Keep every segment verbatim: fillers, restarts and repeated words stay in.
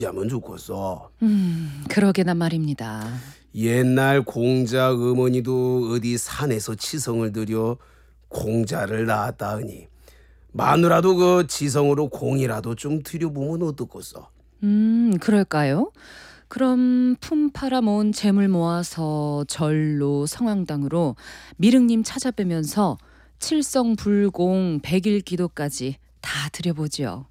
하면 좋겠어. 음, 그러게나 말입니다. 옛날 공자 어머니도 어디 산에서 치성을 들여 공자를 낳았다 하니 마누라도 그 지성으로 공이라도 좀 들여보면 어떻겠어. 음, 그럴까요? 그럼 품 팔아 모은 재물 모아서 절로 성황당으로 미륵님 찾아뵈면서 칠성불공 백일 기도까지 다 드려보지요.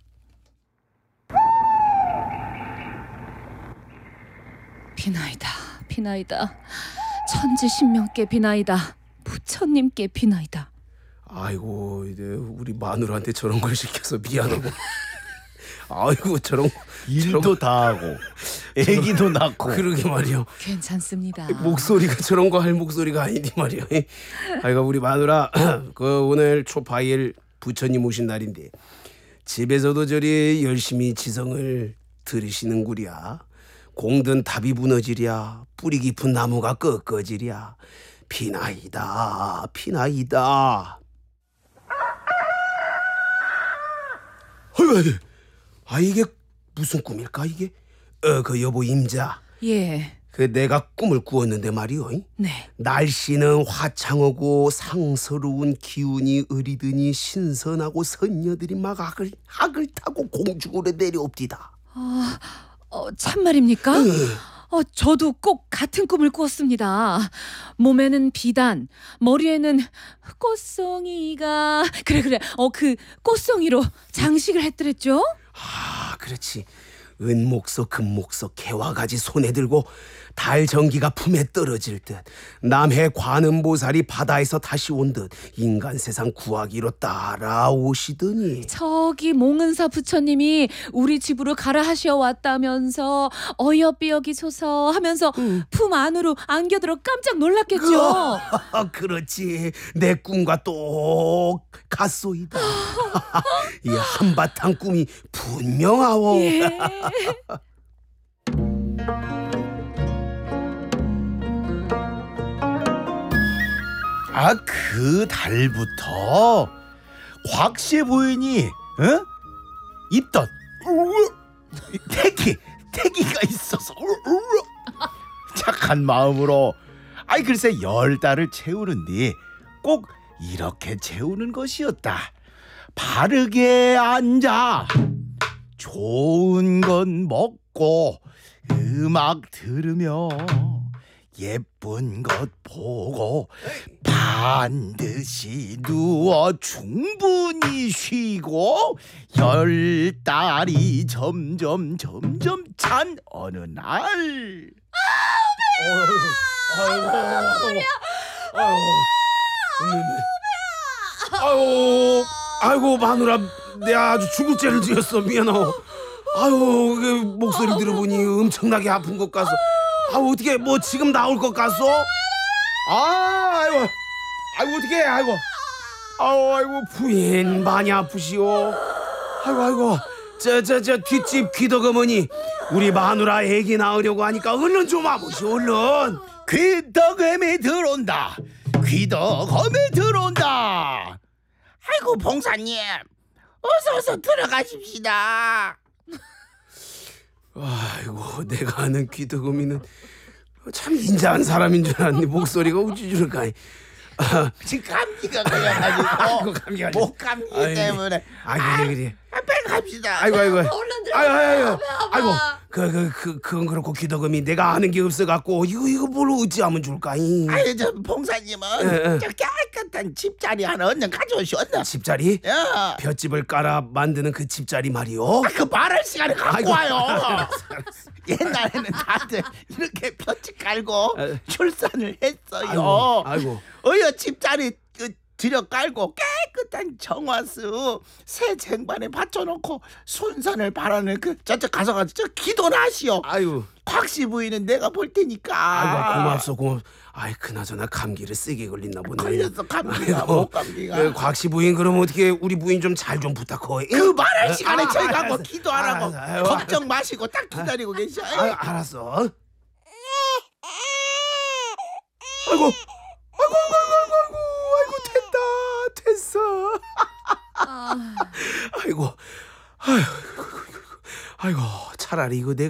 비나이다, 비나이다. 천지신명께 비나이다. 부처님께 비나이다. 아이고 이제 우리 마누라한테 저런 걸 시켜서 미안하고. 아이고 저런 일도 저런, 다 하고 애기도 낳고. 그러게 말이야. 괜찮습니다. 목소리가 저런 거 할 목소리가 아니니 말이야. 아이고 우리 마누라 그 오늘 초파일 부처님 오신 날인데 집에서도 저리 열심히 지성을 들으시는구랴. 공든 답이 무너지랴. 뿌리 깊은 나무가 꺾어지랴. 피나이다 피나이다. 아이고, 아 이게 무슨 꿈일까 이게? 어 그 여보 임자. 예, 그 내가 꿈을 꾸었는데 말이오. 네. 날씨는 화창하고 상서로운 기운이 으리더니 신선하고 선녀들이 막 악을 악을 타고 공중으로 내려옵디다. 어, 어, 참말입니까? 어, 저도 꼭 같은 꿈을 꾸었습니다. 몸에는 비단, 머리에는 꽃송이가 그래 그래. 어, 그 꽃송이로 장식을 했더랬죠? 아 그렇지. 은목소 금목소 개화가지 손에 들고 달 전기가 품에 떨어질 듯 남해 관음보살이 바다에서 다시 온 듯 인간 세상 구하기로 따라오시더니 저기 몽은사 부처님이 우리 집으로 가라 하시어 왔다면서 어여삐여기소서 하면서 음. 품 안으로 안겨들어 깜짝 놀랐겠죠? 아, 그렇지. 내 꿈과 똑같소이다. 이 한바탕 꿈이 분명하오. 예. 아, 그 달부터 곽씨 부인이 어? 있던 태기 태기가 있어서 착한 마음으로 아이 글쎄 열 달을 채우는데 꼭 이렇게 채우는 것이었다. 바르게 앉아 좋은 건 먹고 음악 들으며 예쁜 것 보고 반드시 누워 충분히 쉬고 열 달이 점점 점점 찬 어느 날 아이고, 아이고, 아이고, 아이고 마누라, 내가 아주 죽을 죄를 지었어. 미안하오. 아유, 그 목소리 들어보니 엄청나게 아픈 것 같소. 아, 어떻게 뭐 지금 나올 것 같소? 아, 아이고, 아이고 어떻게, 아이고, 아이고, 아이고 부인 많이 아프시오. 아이고, 아이고, 저, 저, 저 뒷집 귀덕 어머니, 우리 마누라 애기 낳으려고 하니까 얼른 좀 와보시오, 얼른. 귀덕음이 들어온다. 귀덕음이 들어온다. 아이고 봉사님 어서 어서 들어가십시다. 아이고 내가 아는 귀덕어미는 참 인자한 사람인 줄 알았는데 목소리가 우쭈쭈를까. 아, 지금 감기가 걸려가지고 감기 아니야. 목 감기 아이, 때문에. 아이고 그래 그래. 아, 빨리 갑시다. 아이고 아이고. 얼른 들어. 아이고 아이고. 아이고 그 그 그 그건 그렇고 귀덕어미 내가 아는 게 없어 갖고 이거 이거 뭘 어찌하면 좋을까? 이. 아유 저 봉사님은 에, 에. 저 깨끗한 집자리 하나 얼른 가져오시오. 얼른. 집자리? 야, 볏집을 깔아 만드는 그 집자리 말이오. 아, 그 말할 시간에 갖고 아이고. 와요. 옛날에는 다들 이렇게 볕이 깔고 아. 출산을 했어요. 아이고 아이고. 어여 집자리 그 들여 깔고 깨끗한 정화수 새 쟁반에 받쳐놓고 순산을 바라는 그 저쪽 가서 가서 저 기도를 하시오. 아이고. 곽씨 부인은 내가 볼 테니까. 아이고 고맙소 고맙. 아이 그나저나 감기를 세게 걸렸나 보네. 걸렸어 감기가 아이고, 목 감기가. 그 곽씨 부인 그럼 어떻게 우리 부인 좀 잘 좀 부탁해. 그 말할 아, 시간에 아, 저희가 알았어. 뭐 기도하라고 알았어. 아이고, 걱정 마시고 딱 기다리고 계셔. 아, 알았어. 아이고, 아이고, 아이고, 아이고, 아이고, 됐다, 됐어. 아, 아이고, 아이고, 아이고, 참. 차라리 이거 내